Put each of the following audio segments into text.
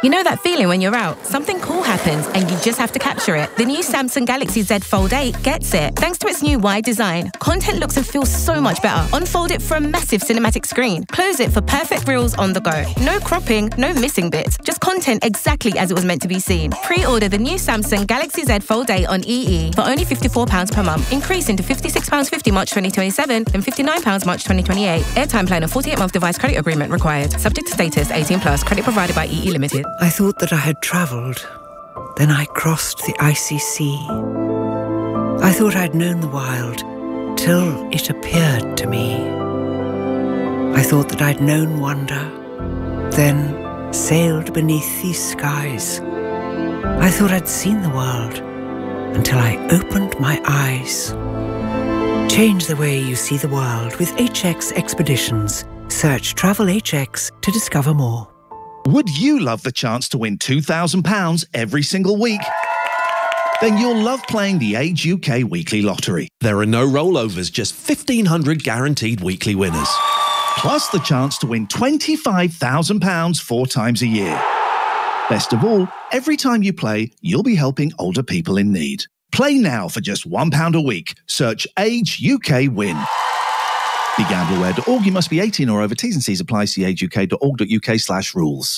You know that feeling when you're out, something cool happens and you just have to capture it? The new Samsung Galaxy Z Fold 8 gets it. Thanks to its new wide design, content looks and feels so much better. Unfold it for a massive cinematic screen. Close it for perfect reels on the go. No cropping, no missing bits. Just content exactly as it was meant to be seen. Pre-order the new Samsung Galaxy Z Fold 8 on EE for only £54 per month, increasing to £56.50 March 2027, then £59 March 2028. Airtime plan and 48-month device credit agreement required. Subject to status, 18+, credit provided by EE Limited. I thought that I had travelled. Then I crossed the icy sea. I thought I'd known the wild, till it appeared to me. I thought that I'd known wonder, then sailed beneath these skies. I thought I'd seen the world, until I opened my eyes. Change the way you see the world with HX Expeditions. Search Travel HX to discover more. Would you love the chance to win £2,000 every single week? Then you'll love playing the Age UK Weekly Lottery. There are no rollovers, just 1,500 guaranteed weekly winners. Plus the chance to win £25,000 4 times a year. Best of all, every time you play, you'll be helping older people in need. Play now for just £1 a week. Search Age UK Win. BeGambleAware.org. You must be 18 or over. T's and C's apply. See ageuk.org.uk/rules.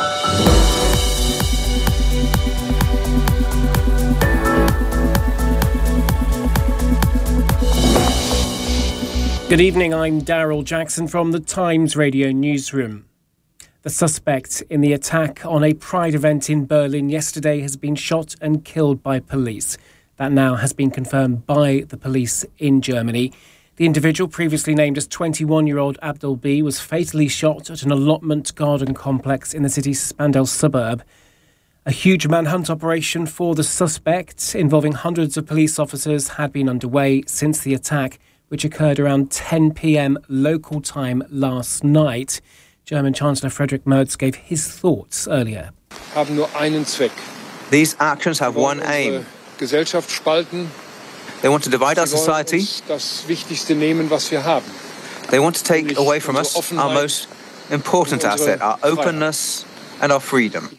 Good evening, I'm Daryl Jackson from the Times Radio Newsroom. The suspect in the attack on a Pride event in Berlin yesterday has been shot and killed by police. That now has been confirmed by the police in Germany. The individual, previously named as 21-year-old Abdul B, was fatally shot at an allotment garden complex in the city's Spandau suburb. A huge manhunt operation for the suspect, involving hundreds of police officers, had been underway since the attack, which occurred around 10 p.m. local time last night. German Chancellor Friedrich Merz gave his thoughts earlier. Haben nur einen Zweck. These actions have one aim. Gesellschaft spalten. They want to divide our society. Das Wichtigste nehmen, was wir haben. They want to take away from us our most important asset, our openness and our freedom.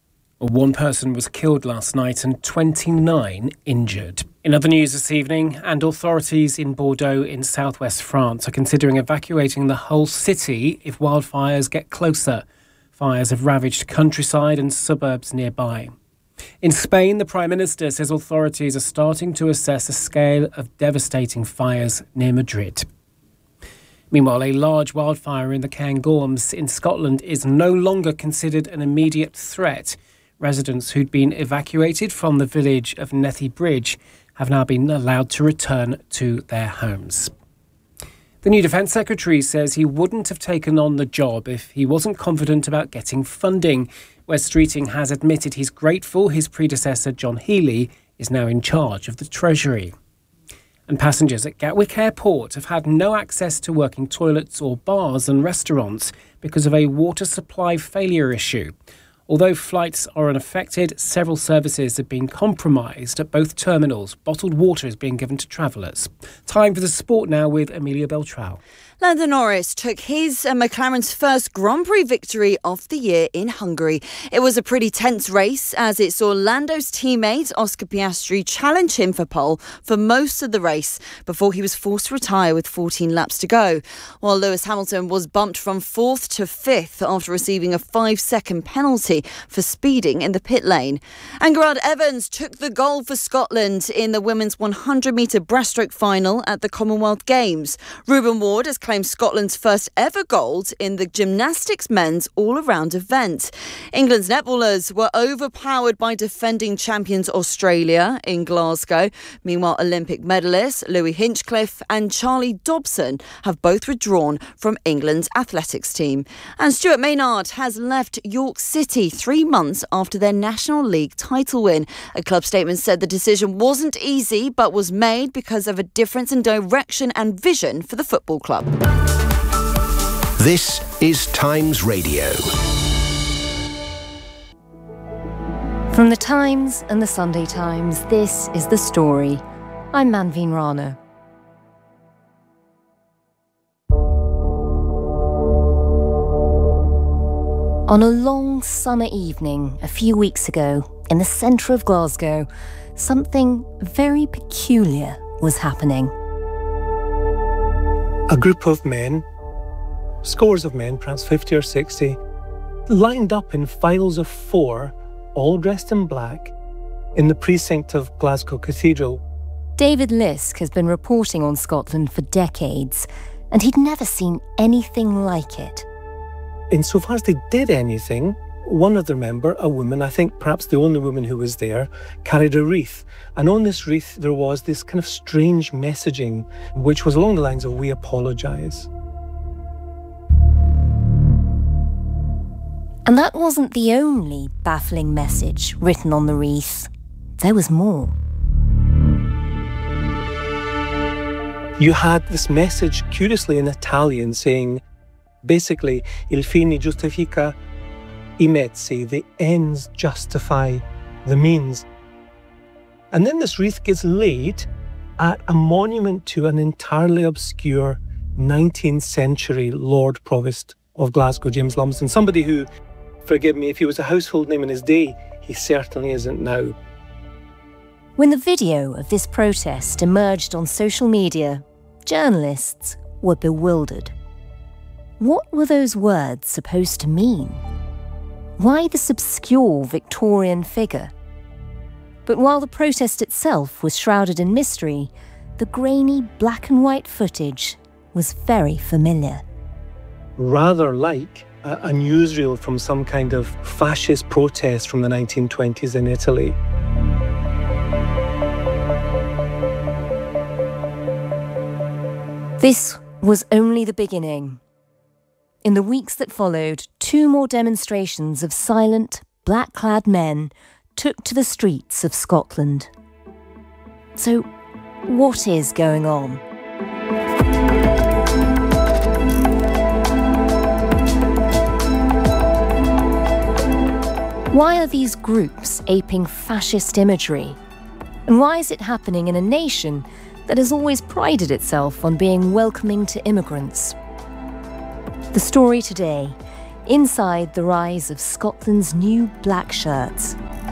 One person was killed last night and 29 injured. In other news this evening, and authorities in Bordeaux in southwest France are considering evacuating the whole city if wildfires get closer. Fires have ravaged countryside and suburbs nearby. In Spain, the Prime Minister says authorities are starting to assess the scale of devastating fires near Madrid. Meanwhile, a large wildfire in the Cairngorms in Scotland is no longer considered an immediate threat. Residents who'd been evacuated from the village of Nethy Bridge have now been allowed to return to their homes. The new Defence Secretary says he wouldn't have taken on the job if he wasn't confident about getting funding. Wes Streeting has admitted he's grateful his predecessor, John Healey, is now in charge of the Treasury. And passengers at Gatwick Airport have had no access to working toilets or bars and restaurants because of a water supply failure issue. Although flights are unaffected, several services have been compromised at both terminals. Bottled water is being given to travellers. Time for the sport now with Amelia Beltrao. Lando Norris took his and McLaren's first Grand Prix victory of the year in Hungary. It was a pretty tense race as it saw Lando's teammate Oscar Piastri challenge him for pole for most of the race before he was forced to retire with 14 laps to go. While Lewis Hamilton was bumped from 4th to 5th after receiving a 5-second penalty for speeding in the pit lane. And Garrard Evans took the gold for Scotland in the women's 100-metre breaststroke final at the Commonwealth Games. Ruben Ward has claimed Scotland's first ever gold in the gymnastics men's all-around event. England's netballers were overpowered by defending champions Australia in Glasgow. Meanwhile, Olympic medalists Louis Hinchcliffe and Charlie Dobson have both withdrawn from England's athletics team. And Stuart Maynard has left York City 3 months after their National League title win. A club statement said the decision wasn't easy but was made because of a difference in direction and vision for the football club. This is Times Radio. From the Times and the Sunday Times, this is The Story. I'm Manveen Rana. On a long summer evening a few weeks ago, in the centre of Glasgow, something very peculiar was happening. A group of men, scores of men, perhaps 50 or 60, lined up in files of 4, all dressed in black, in the precinct of Glasgow Cathedral. David Lisk has been reporting on Scotland for decades, and he'd never seen anything like it. Insofar as they did anything, one of them member, a woman, I think perhaps the only woman who was there, carried a wreath. And on this wreath there was this kind of strange messaging, which was along the lines of, "We apologise." And that wasn't the only baffling message written on the wreath. There was more. You had this message, curiously in Italian, saying, basically, il fine giustifica i mezzi, the ends justify the means. And then this wreath gets laid at a monument to an entirely obscure 19th century Lord Provost of Glasgow, James Lumsden, somebody who, forgive me, if he was a household name in his day, he certainly isn't now. When the video of this protest emerged on social media, journalists were bewildered. What were those words supposed to mean? Why this obscure Victorian figure? But while the protest itself was shrouded in mystery, the grainy black and white footage was very familiar. Rather like a newsreel from some kind of fascist protest from the 1920s in Italy. This was only the beginning. In the weeks that followed, 2 more demonstrations of silent, black-clad men took to the streets of Scotland. So, what is going on? Why are these groups aping fascist imagery? And why is it happening in a nation that has always prided itself on being welcoming to immigrants? The story today, inside the rise of Scotland's new black shirts.